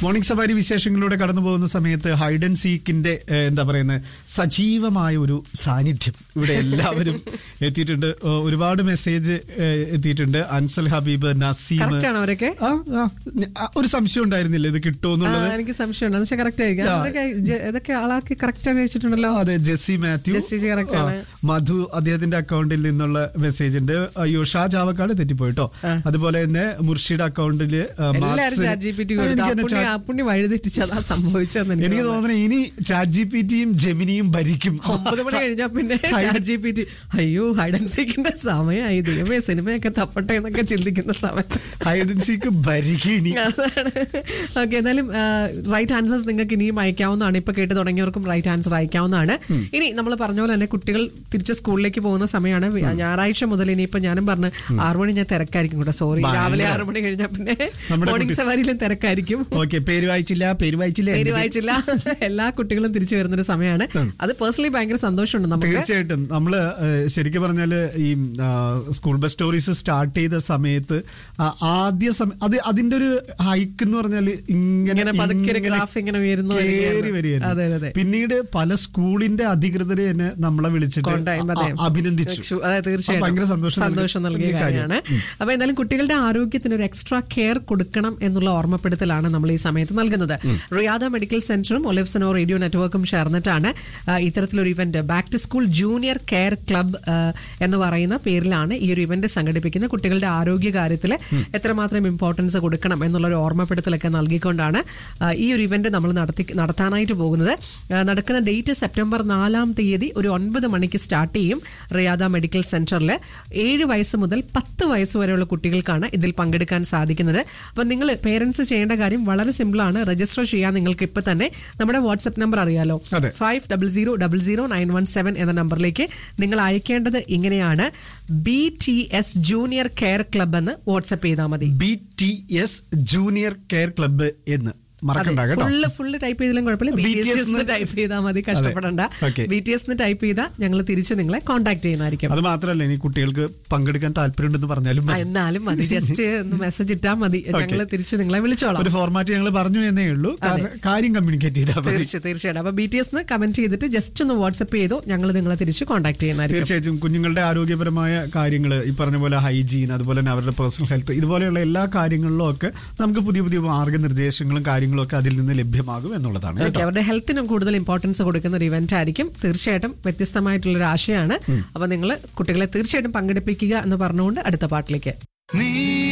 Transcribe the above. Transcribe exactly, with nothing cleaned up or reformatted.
Morning സവാരി വിശേഷങ്ങളിലൂടെ കടന്നു പോകുന്ന സമയത്ത് ഹൈഡ് ആൻഡ് സീക്കിന്റെ എന്താ പറയുന്നത് സജീവമായ ഒരു സാന്നിധ്യം ഇവിടെ എല്ലാവരും എത്തിയിട്ടുണ്ട്. ഒരുപാട് മെസ്സേജ് എത്തിയിട്ടുണ്ട്. അൻസൽ ഹബീബ്, നസീം. ഒരു സംശയം ഉണ്ടായിരുന്നില്ല ഇത് കിട്ടുമെന്നുള്ളത്. എനിക്ക് സംശയമുണ്ട്. അതെ, ജെസ്സി മാത്യു, മധു, അദ്ദേഹത്തിന്റെ അക്കൗണ്ടിൽ നിന്നുള്ള മെസ്സേജ് ഉണ്ട്. അയ്യോ, ഷാ ചാവക്കാട് തെറ്റിപ്പോയിട്ടോ. അതുപോലെ തന്നെ മുർഷിയുടെ അക്കൗണ്ടില് എനിക്ക് തോന്നുന്നു ഇനി ചാറ്റ് ജി പി ടിയും ജെമിനിയും ഭരിക്കും. ഒമ്പത് മണി കഴിഞ്ഞാൽ പിന്നെ ചാറ്റ് ജി പി ടി അയ്യോ ഹൈഡ് ആൻഡ് സീക്കിന്റെ സമയമായി, ദൈവമേ സിനിമയൊക്കെ തപ്പട്ടെ എന്നൊക്കെ ചിന്തിക്കുന്ന സമയത്ത് ഹൈഡ് ആൻഡ് സീക്ക് ഭരിക്കും ഇനി. ഓക്കെ, എന്തായാലും റൈറ്റ് ആൻസേഴ്സ് നിങ്ങൾക്ക് ഇനിയും അയക്കാവുന്നതാണ്. ഇപ്പൊ കേട്ട് തുടങ്ങിയവർക്കും റൈറ്റ് ആൻസർ അയക്കാവുന്നതാണ്. ഇനി നമ്മൾ പറഞ്ഞ പോലെ തന്നെ കുട്ടികൾ തിരിച്ച് സ്കൂളിലേക്ക് പോകുന്ന സമയമാണ്. ഞായറാഴ്ച മുതൽ ഇനിയിപ്പോ ഞാനും പറഞ്ഞ് ആറു മണി ഞാൻ തിരക്കായിരിക്കും കൂടെ. സോറി, രാവിലെ ആറു മണി കഴിഞ്ഞാൽ പിന്നെ മോർണിംഗ് സവാരിയിലും തിരക്കായിരിക്കും. പേര് വായിച്ചില്ല പേര് വായിച്ചില്ല പേര് വായിച്ചില്ല എല്ലാ കുട്ടികളും തിരിച്ചു വരുന്നൊരു സമയമാണ്. അത് പേഴ്സണലി ഭയങ്കര സന്തോഷമുണ്ട് നമുക്ക്. തീർച്ചയായിട്ടും നമ്മള് ശരിക്കും പറഞ്ഞാല് ഈ സ്കൂൾ ബസ് സ്റ്റോറീസ് സ്റ്റാർട്ട് ചെയ്ത സമയത്ത് ആദ്യ സമയം അത് അതിന്റെ ഒരു ഹൈക്ക് എന്ന് പറഞ്ഞാല് ഇങ്ങനെ ഗ്രാഫ് ഇങ്ങനെ ഉയരുന്നു വരികയായിരുന്നു. പിന്നീട് പല സ്കൂളിന്റെ അധികൃതരെ തന്നെ നമ്മളെ വിളിച്ചിട്ട് അഭിനന്ദിച്ചു. തീർച്ചയായും ഭയങ്കര സന്തോഷം സന്തോഷം നൽകിയ കാര്യമാണ്. അപ്പൊ എന്തായാലും കുട്ടികളുടെ ആരോഗ്യത്തിന് ഒരു എക്സ്ട്രാ കെയർ കൊടുക്കണം എന്നുള്ള ഓർമ്മപ്പെടുത്തലാണ് നമ്മൾ ഈ സമയത്ത് നൽകുന്നത്. റിയാദ മെഡിക്കൽ സെന്ററും ഒലിവ്സനോ റേഡിയോ നെറ്റ്വർക്കും ചേർന്നിട്ടാണ് ഇത്തരത്തിലൊരു event back to school junior care club എന്ന് പറയുന്ന പേരിലാണ് ഈ ഒരു ഇവന്റ് സംഘടിപ്പിക്കുന്നത്. കുട്ടികളുടെ ആരോഗ്യ കാര്യത്തിൽ എത്രമാത്രം ഇമ്പോർട്ടൻസ് കൊടുക്കണം എന്നുള്ളൊരു ഓർമ്മപ്പെടുത്തലൊക്കെ നൽകിക്കൊണ്ടാണ് ഈ ഒരു ഇവന്റ് നമ്മൾ നടത്തി നടത്താനായിട്ട് പോകുന്നത്. നടക്കുന്ന ഡേറ്റ് സെപ്റ്റംബർ നാലാം തീയതി ഒരു ഒൻപത് മണിക്ക് സ്റ്റാർട്ട് ചെയ്യും റിയാദ മെഡിക്കൽ സെന്ററിൽ. ഏഴ് വയസ്സ് മുതൽ പത്ത് വയസ്സ് വരെയുള്ള കുട്ടികൾക്കാണ് ഇതിൽ പങ്കെടുക്കാൻ സാധിക്കുന്നത്. അപ്പം നിങ്ങൾ പേരൻസ് ചെയ്യേണ്ട കാര്യം വളരെ സിമ്പിൾ ആണ്. രജിസ്റ്റർ ചെയ്യാൻ നിങ്ങൾക്ക് ഇപ്പൊ തന്നെ നമ്മുടെ വാട്സ്ആപ്പ് നമ്പർ അറിയാലോ, five double zero double zero nine one seven എന്ന നമ്പറിലേക്ക് നിങ്ങൾ അയക്കേണ്ടത് ഇങ്ങനെയാണ്: B T S junior care club എന്ന് വാട്സ്ആപ്പ് ചെയ്താൽ മതി. B T S junior care club എന്ന് ഫുള്ള് ഫുള്ള് ടൈപ്പ് ചെയ്താലും കുഴപ്പമില്ല, ബി ടി എസ് ടൈപ്പ് ചെയ്താൽ മതി, കഷ്ടപ്പെടണ്ട. ബി ടി എസ് ടൈപ്പ് ചെയ്താൽ ഞങ്ങൾ തിരിച്ച് നിങ്ങളെ കോൺടാക്ട് ചെയ്യുന്നതായിരിക്കും. അത് മാത്രമല്ല, ഇനി കുട്ടികൾക്ക് പങ്കെടുക്കാൻ താല്പര്യമുണ്ടെന്ന് പറഞ്ഞാലും എന്നാലും മതി, ജസ്റ്റ് ഒന്ന് മെസ്സേജ് ഇട്ടാൽ മതി, ഞങ്ങൾ തിരിച്ച് നിങ്ങളെ വിളിച്ചോളാം. ഒരു ഫോർമാറ്റ് ഞങ്ങൾ പറഞ്ഞു എന്നേ ഉള്ളൂ, കാര്യം കമ്മ്യൂണിക്കേറ്റ് ചെയ്താൽ തീർച്ചയായിട്ടും. അപ്പൊ ബി ടി എസ് കമന്റ് ചെയ്തിട്ട് ജസ്റ്റ് ഒന്ന് വാട്സ്ആപ്പ് ചെയ്തോ, ഞങ്ങൾ നിങ്ങളെ തിരിച്ച് കോൺടാക്ട് ചെയ്യുന്നതായിരിക്കും. തീർച്ചയായിട്ടും കുഞ്ഞുങ്ങളുടെ ആരോഗ്യപരമായ കാര്യങ്ങൾ, ഈ പറഞ്ഞ പോലെ ഹൈജീൻ, അതുപോലെ തന്നെ അവരുടെ പേഴ്സണൽ ഹെൽത്ത്, ഇതുപോലെയുള്ള എല്ലാ കാര്യങ്ങളിലും ഒക്കെ നമുക്ക് പുതിയ പുതിയ മാർഗനിർദ്ദേശങ്ങളും കാര്യങ്ങളും ഒക്കെ അതിൽ നിന്ന് ലഭ്യമാകും എന്നുള്ളതാണ്. അവരുടെ ഹെൽത്തിനും കൂടുതൽ ഇമ്പോർട്ടൻസ് കൊടുക്കുന്ന ഒരു ഇവന്റ് ആയിരിക്കും. തീർച്ചയായിട്ടും വ്യത്യസ്തമായിട്ടുള്ള ഒരു ആശയമാണ്. അപ്പൊ നിങ്ങൾ കുട്ടികളെ തീർച്ചയായിട്ടും പങ്കെടുപ്പിക്കുക എന്ന് പറഞ്ഞുകൊണ്ട് അടുത്ത പാട്ടിലേക്ക്.